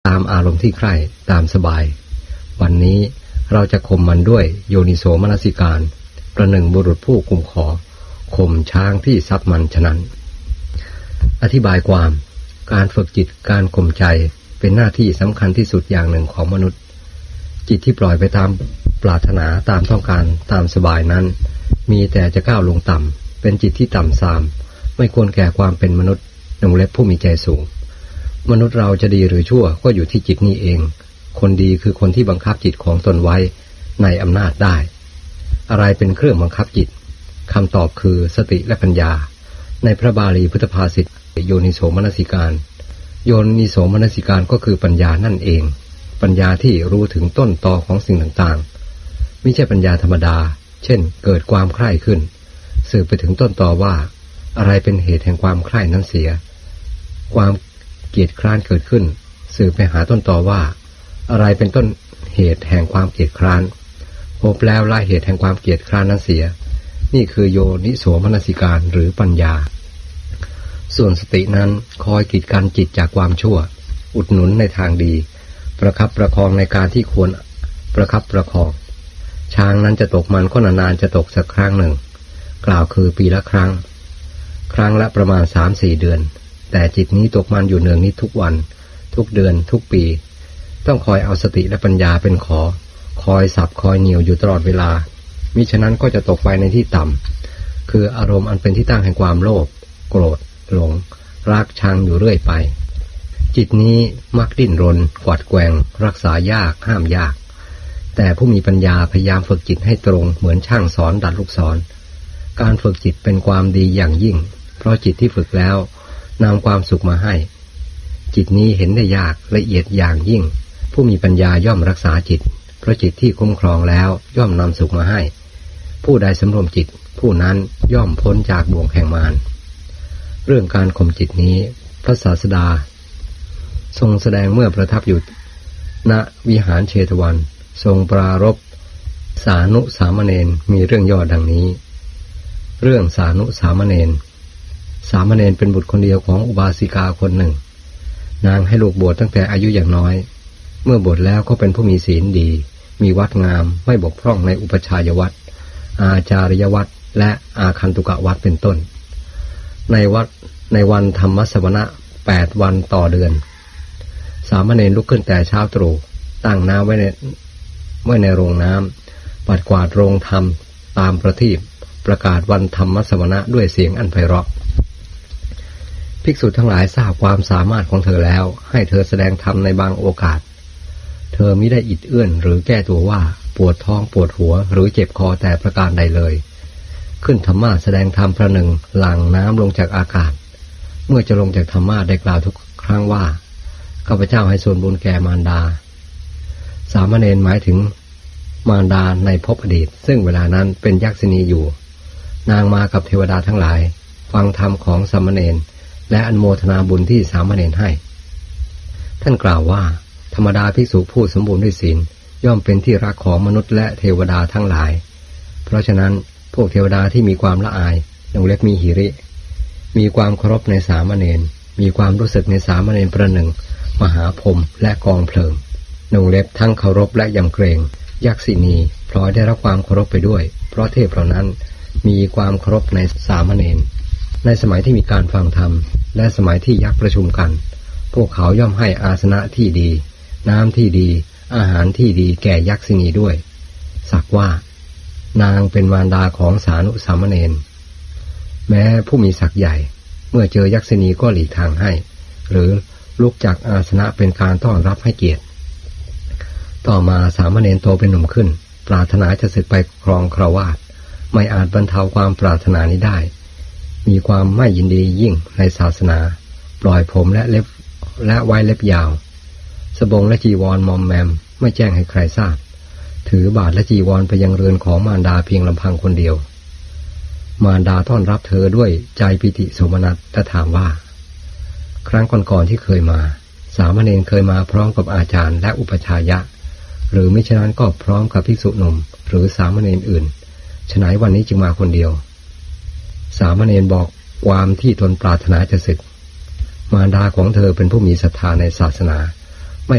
ตามอารมณ์ที่ใคร่ตามสบายวันนี้เราจะข่มมันด้วยโยนิโสมนสิการประหนึ่งบุรุษผู้กุมขอข่มช้างที่ซับมันฉะนั้นอธิบายความการฝึกจิตการข่มใจเป็นหน้าที่สำคัญที่สุดอย่างหนึ่งของมนุษย์จิตที่ปล่อยไปตามปรารถนาตามต้องการตามสบายนั้นมีแต่จะก้าวลงต่ำเป็นจิตที่ต่ำทรามไม่ควรแก่ความเป็นมนุษย์วงเล็บผู้มีใจสูงมนุษย์เราจะดีหรือชั่วก็อยู่ที่จิตนี่เองคนดีคือคนที่บังคับจิตของตนไว้ในอำนาจได้อะไรเป็นเครื่องบังคับจิตคำตอบคือสติและปัญญาในพระบาลีพุทธภาษิตโยนิโสมนสิการโยนิโสมนสิการก็คือปัญญานั่นเองปัญญาที่รู้ถึงต้นตอของสิ่งต่างๆไม่ใช่ปัญญาธรรมดาเช่นเกิดความใคร่ขึ้นสืบไปถึงต้นตอว่าอะไรเป็นเหตุแห่งความใคร่นั้นเสียความเกลียดคร้านเกิดขึ้นสืบไปหาต้นตอว่าอะไรเป็นต้นเหตุแห่งความเกลียดคร้านพบแล้วละเหตุแห่งความเกลียดคร้านนั้นเสียนี่คือโยนิโสมนสิการหรือปัญญาส่วนสตินั้นคอยกีดกันจิตจากความชั่วอุดหนุนในทางดีประคับประคองในการที่ควรประคับประคองช้างนั้นจะตกมันก็นานๆจะตกสักครั้งหนึ่งกล่าวคือปีละครั้งละประมาณ 3-4 เดือนแต่จิตนี้ตกมันอยู่เนืองนิดทุกวันทุกเดือนทุกปีต้องคอยเอาสติและปัญญาเป็นคอยสับคอยเหนี่ยวอยู่ตลอดเวลามิฉะนั้นก็จะตกไปในที่ต่ำคืออารมณ์อันเป็นที่ตั้งแห่งความโลภโกรธหลงรักชังอยู่เรื่อยไปจิตนี้มักดิ้นรนขวัดแกว่งรักษายากห้ามยากแต่ผู้มีปัญญาพยายามฝึกจิตให้ตรงเหมือนช่างสอนดัดลูกศรการฝึกจิตเป็นความดีอย่างยิ่งเพราะจิตที่ฝึกแล้วนำความสุขมาให้จิตนี้เห็นได้ยากละเอียดอย่างยิ่งผู้มีปัญญาย่อมรักษาจิตเพราะจิตที่คุ้มครองแล้วย่อมนำสุขมาให้ผู้ใดสำรวมจิตผู้นั้นย่อมพ้นจากบ่วงแห่งมารเรื่องการข่มจิตนี้พระศาสดาทรงแสดงเมื่อประทับอยู่ณวิหารเชตวันทรงปรารภสานุสามเณรมีเรื่องย่อดังนี้เรื่องสานุสามเณรเป็นบุตรคนเดียวของอุบาสิกาคนหนึ่งนางให้ลูกบวชตั้งแต่อายุอย่างน้อยเมื่อบวชแล้วก็เป็นผู้มีศีลดีมีวัดงามไม่บกพร่องในอุปชายวัดอาจาริยวัดและอาคันตุกวัดเป็นต้นในวันธรรมสวนะ8 วันต่อเดือนสามเณรลุกขึ้นแต่เช้าตรู่ตั้งน้ำไว้ในโรงน้ำปัดกวาดโรงธรรมตามประทีปประกาศวันธรรมสวนะด้วยเสียงอันไพเราะภิกษุทั้งหลายทราบความสามารถของเธอแล้วให้เธอแสดงธรรมในบางโอกาสเธอมิได้อิดเอื้อนหรือแก้ตัวว่าปวดท้องปวดหัวหรือเจ็บคอแต่ประการใดเลยขึ้นธรรมาแสดงธรรมประหนึ่งหลั่งน้ำลงจากอากาศเมื่อจะลงจากธรรมาได้กล่าวทุกครั้งว่าข้าพเจ้าให้ส่วนบุญแก่มารดาสามเณรหมายถึงมารดาในภพอดีตซึ่งเวลานั้นเป็นยักษิณีอยู่นางมากับเทวดาทั้งหลายฟังธรรมของสามเณรและอนุโมทนาบุญที่สามเณรให้ท่านกล่าวว่าธรรมดาภิกษุผู้สมบูรณ์ด้วยศีลย่อมเป็นที่รักของมนุษย์และเทวดาทั้งหลายเพราะฉะนั้นพวกเทวดาที่มีความละอายวงเล็บมีหิริมีความเคารพในสามเณรมีความรู้สึกในสามเณรประหนึ่งมหาพรหมและกองเพลิงวงเล็บทั้งเคารพและยำเกรงยักษิณีพลอยได้รับความเคารพไปด้วยเพราะเทพเหล่านั้นมีความเคารพในสามเณรในสมัยที่มีการฟังธรรมและสมัยที่ยักษ์ประชุมกันพวกเขาย่อมให้อาสนะที่ดีน้ำที่ดีอาหารที่ดีแก่ยักษิณีด้วยสักว่านางเป็นมารดาของสานุสามเณรแม้ผู้มีศักย์ใหญ่เมื่อเจอยักษิณีก็หลีกทางให้หรือลุกจากอาสนะเป็นการต้อนรับให้เกียรติต่อมาสามเณรโตเป็นหนุ่มขึ้นปรารถนาจะศึกไปครองคฤหัสถ์ไม่อาจบรรเทาความปรารถนานี้ได้มีความไม่ยินดียิ่งในศาสนาปล่อยผมและไว้เล็บยาวสบงและจีวรมอมแมมไม่แจ้งให้ใครทราบถือบาทและจีวรไปยังเรือนของมารดาเพียงลำพังคนเดียวมารดาต้อนรับเธอด้วยใจปิติโสมนัสและถามว่าครั้งก่อนๆที่เคยมาสามเณรเคยมาพร้อมกับอาจารย์และอุปชายะหรือมิฉะนั้นก็พร้อมกับภิกษุหนุ่มหรือสามเณรอื่นฉะนั้นวันนี้จึงมาคนเดียวสามเณรบอกความที่ตนปรารถนาจะศึกมารดาของเธอเป็นผู้มีศรัทธาในศาสนา